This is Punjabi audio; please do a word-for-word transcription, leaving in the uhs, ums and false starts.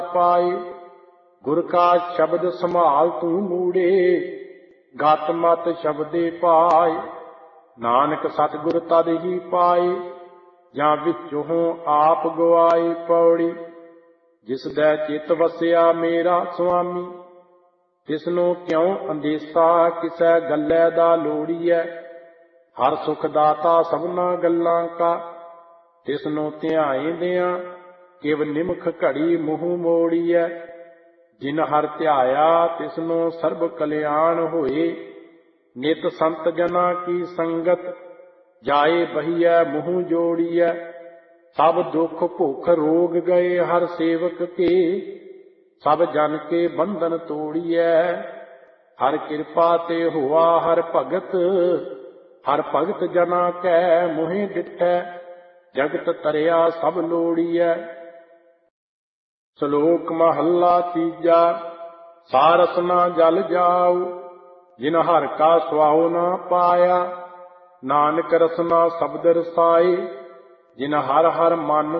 ਪਾਏ। ਗੁਰ ਕਾ ਸ਼ਬਦ ਸੰਭਾਲ ਤੂੰ ਮੂੜੇ, ਗਤ ਮਤ ਸ਼ਬਦੇ ਪਾਏ। ਨਾਨਕ ਸਤਿਗੁਰ ਤਦ ਹੀ ਪਾਏ, ਜਾਂ ਵਿੱਚੋਂ ਆਪ ਗਵਾਏ। ਪੌੜੀ। ਜਿਸ ਦਾ ਚਿਤ ਵਸਿਆ ਮੇਰਾ ਸੁਆਮੀ, ਤਿਸਨੂੰ ਕਿਉ ਅੰਦੇਸਾ ਕਿਸੇ ਗੱਲੇ ਦਾ ਲੋੜੀਐ। ਹਰ ਸੁਖ ਦਾਤਾ ਸਭਨਾ ਗੱਲਾਂ ਕਾ, ਤਿਸਨੂੰ ਧਿਆਏ ਦਿਆਂ ਕਿਵ ਨਿਮਖ ਘੜੀ ਮੂੰਹ ਮੋੜੀਐ। ਜਿਨ ਹਰ ਧਿਆਇਆ ਤਿਸਨੂੰ ਸਰਬ ਕਲਿਆਣ ਹੋਏ। ਨਿਤ ਸੰਤ ਜਨਾ ਕੀ ਸੰਗਤ, ਜਾਏ ਬਹੀਐ ਮੂੰਹ ਜੋੜੀਐ। ਸਭ ਦੁੱਖ ਭੁੱਖ ਰੋਗ ਗਏ ਹਰ ਸੇਵਕ ਕੇ, ਸਭ ਜਨ ਕੇ ਬੰਧਨ ਤੋੜੀਐ। ਹਰ ਕਿਰਪਾ ਤੇ ਹੋਆ ਹਰ ਭਗਤ, ਹਰ ਭਗਤ ਜਨਾ ਕੈ ਮੋਹਿ ਡਿਠੈ। ਜਗਤ ਤਰਿਆ ਸਭ ਲੋੜੀਐ। ਸ਼ਲੋਕ ਮਹੱਲਾ ਤੀਜਾ। ਸਾਰਸ ਨਾ ਜਲ ਜਾਉ, ਜਿਨ ਹਰਿ ਕਾ ਸੁਆਉ ਨਾ ਪਾਇਆ। ਨਾਨਕ ਰਸਨਾ ਸ਼ਬਦ ਰਸਾਏ, ਜਿਨ ਹਰਿ ਹਰਿ ਮਨ